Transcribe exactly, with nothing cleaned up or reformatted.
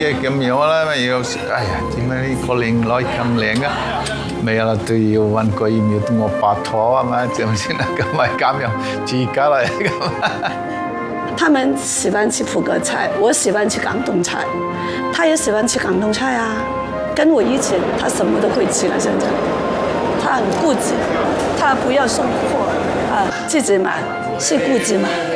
咁樣啦，咪有時哎呀，點解呢個靚女咁靚啊？咪有都要揾個要同我拍拖啊嘛，係咪先啊？咁咪咁樣自家嚟咁。 他們喜歡吃葡歌菜，我喜歡吃廣東菜，他也喜歡吃廣東菜啊。跟我一起，他什麼都會吃了。現在，他很固執，他不要送貨啊，自己買是固執嘛。